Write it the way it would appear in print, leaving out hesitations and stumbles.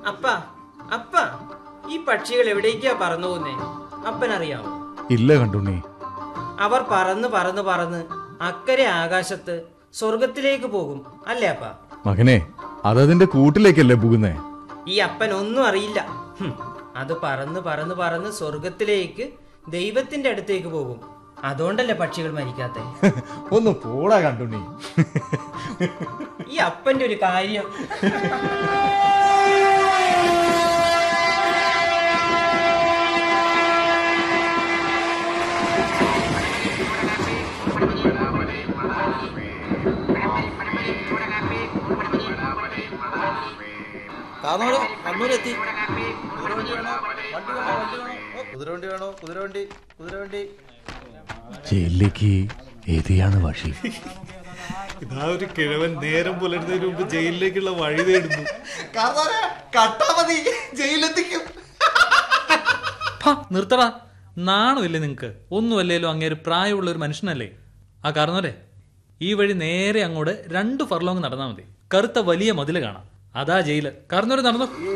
അപ്പ അപ്പ ഈ പക്ഷികൾ എവിടേക്കാ പറന്നു പോകുന്നേ? അപ്പനറിയാമോ? ഇല്ല കണ്ടുണ്ണി. അവർ പറന്ന് പറന്ന് പറന്ന് അക്കരെ ആകാശത്ത് സ്വർഗത്തിലേക്ക് പോകും അല്ലേ അപ്പ? മകനെ, അതതിന്റെ കൂട്ടിലേക്കല്ലേ പോകുന്നേ? ഈ അപ്പൻ ഒന്നും അറിയില്ല. അത് പറന്ന് പറന്ന് പറന്ന് സ്വർഗത്തിലേക്ക് ദൈവത്തിന്റെ അടുത്തേക്ക് പോകും. അതുകൊണ്ടല്ലേ പക്ഷികൾ മരിക്കാത്തെ? ഒന്ന് പോടാ കണ്ടുണ്ണി. ഈ അപ്പന്റെ ഒരു കാര്യം. കണ്ണൂരെത്തി. ജയിലിലേക്ക് ഏതിയാണ് വഴി? ഇതാ ഒരു കിഴവൻ നേരം പുലരുന്നതിന് മുമ്പ് ജയിലിലേക്കുള്ള വഴി തേടുന്നു. ജയിലെത്തിക്കും. നിർത്തടാ, നാണമില്ലേ നിങ്ങക്ക്? ഒന്നുമല്ലേലും അങ്ങേര് പ്രായമുള്ള ഒരു മനുഷ്യനല്ലേ? ആ കാരണവരെ, ഈ വഴി നേരെ അങ്ങോട്ട് 2 ഫർലോങ് നടന്നാൽ മതി. കറുത്ത വലിയ മതില് കാണാം, അതാ ജയില്. കാരണവരെ നടന്നോ.